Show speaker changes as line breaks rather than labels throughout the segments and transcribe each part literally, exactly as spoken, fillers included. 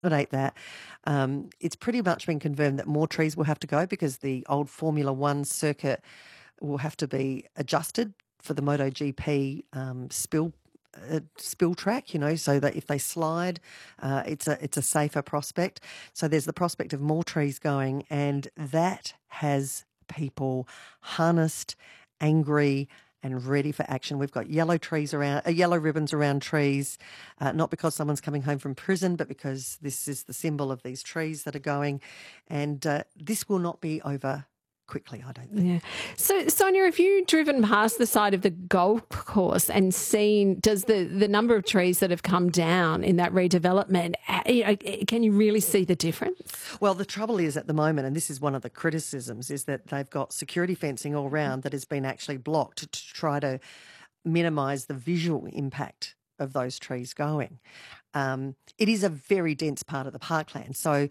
accommodate that. Um, it's pretty much been confirmed that more trees will have to go because the old Formula One circuit will have to be adjusted for the MotoGP um, spill uh, spill track, you know, so that if they slide, uh, it's a it's a safer prospect. So there's the prospect of more trees going, and that has people harnessed, angry, and ready for action. We've got yellow trees around, uh, yellow ribbons around trees, uh, not because someone's coming home from prison, but because this is the symbol of these trees that are going, and uh, this will not be over quickly, I don't think.
Yeah. So, Sonia, have you driven past the side of the golf course and seen, does the, the number of trees that have come down in that redevelopment, you know, can you really see the difference?
Well, the trouble is at the moment, and this is one of the criticisms, is that they've got security fencing all round that has been actually blocked to, to try to minimise the visual impact of those trees going. Um, it is a very dense part of the parkland, so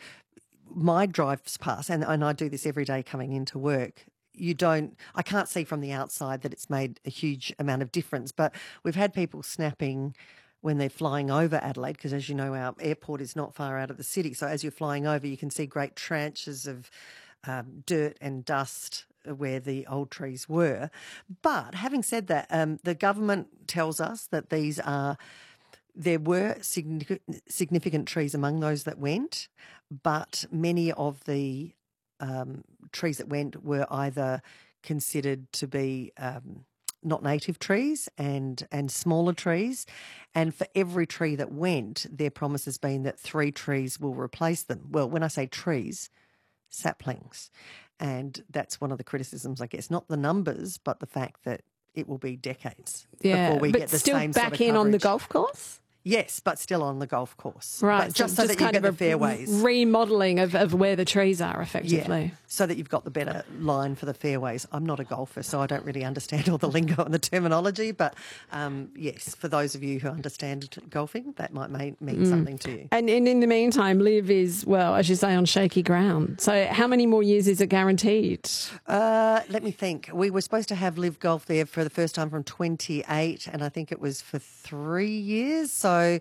my drives past, and, and I do this every day coming into work, you don't, I can't see from the outside that it's made a huge amount of difference, but we've had people snapping when they're flying over Adelaide, because as you know, our airport is not far out of the city. So as you're flying over, you can see great tranches of um, dirt and dust where the old trees were. But having said that, um, the government tells us that these are, there were significant, significant trees among those that went, but many of the um, trees that went were either considered to be um, not native trees and, and smaller trees. And for every tree that went, their promise has been that three trees will replace them. Well, when I say trees, saplings. And that's one of the criticisms, I guess, not the numbers, but the fact that it will be decades
yeah,
before we
but
get the
still
same
back
sort of
in
coverage.
on the golf course?
Yes, but still on the golf course.
Right.
But just
so
so
just
that you
kind
get
of
the fairways.
remodelling of, of where the trees are effectively.
Yeah, so that you've got the better line for the fairways. I'm not a golfer, so I don't really understand all the lingo and the terminology, but um, yes, for those of you who understand golfing, that might mean, mean
Mm.
something to you.
And, and in the meantime, Liv is, well, as you say, on shaky ground. So how many more years is it guaranteed?
Uh, let me think. We were supposed to have Liv Golf there for the first time from twenty-eight, and I think it was for three years. So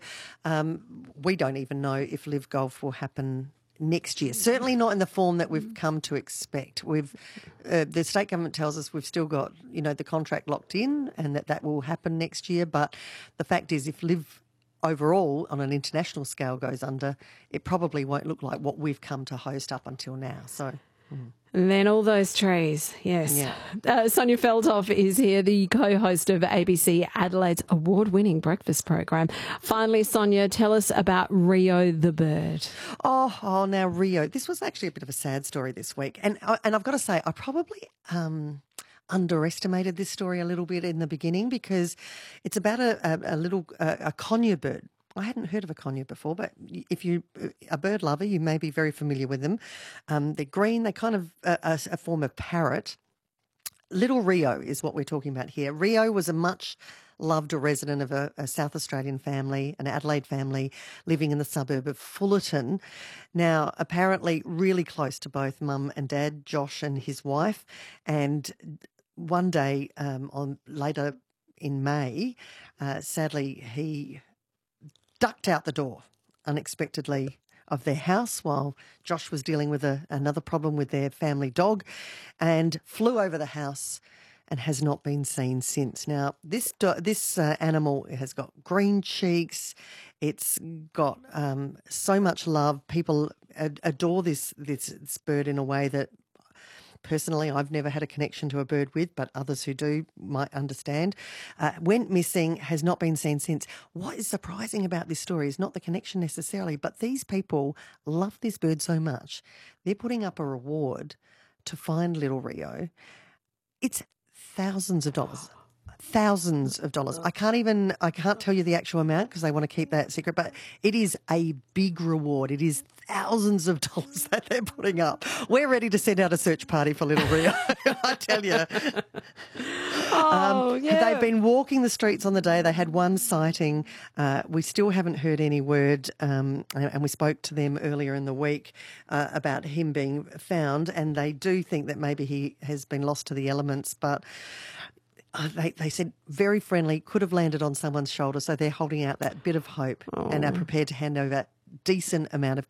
um, we don't even know if Liv Golf will happen next year. Certainly not in the form that we've come to expect. We've uh, the state government tells us we've still got, you know, the contract locked in and that that will happen next year. But the fact is, if Liv overall on an international scale goes under, it probably won't look like what we've come to host up until now. So. Mm.
And then all those trees, yes.
Yeah.
Uh, Sonia Feldhoff is here, the co-host of A B C Adelaide's award-winning breakfast program. Finally, Sonia, tell us about Rio the bird.
Oh, oh, now Rio. This was actually a bit of a sad story this week. And, and I've got to say, I probably um, underestimated this story a little bit in the beginning because it's about a, a, a little a, a conure bird. I hadn't heard of a conure before, but if you're a bird lover, you may be very familiar with them. Um, they're green. They're kind of a, a, a form of parrot. Little Rio is what we're talking about here. Rio was a much loved resident of a, a South Australian family, an Adelaide family, living in the suburb of Fullerton. Now, apparently really close to both mum and dad, Josh and his wife. And one day um, on later in May, uh, sadly, he ducked out the door unexpectedly of their house while Josh was dealing with a, another problem with their family dog and flew over the house and has not been seen since. Now, this do- this uh, animal has got green cheeks. It's got um, so much love. People ad- adore this, this this bird in a way that personally, I've never had a connection to a bird with, but others who do might understand. Uh, went missing, has not been seen since. What is surprising about this story is not the connection necessarily, but these people love this bird so much. They're putting up a reward to find little Rio. It's thousands of dollars. Thousands of dollars. I can't even, I can't tell you the actual amount because they want to keep that secret, but it is a big reward. It is thousands of dollars that they're putting up. We're ready to send out a search party for little Rio, I tell you.
Oh,
um,
yeah.
They've been walking the streets on the day. They had one sighting. Uh, we still haven't heard any word, um, and, and we spoke to them earlier in the week uh, about him being found, and they do think that maybe he has been lost to the elements, but Uh, they, they said very friendly, could have landed on someone's shoulder, so they're holding out that bit of hope
Oh.
and are prepared to hand over decent amount of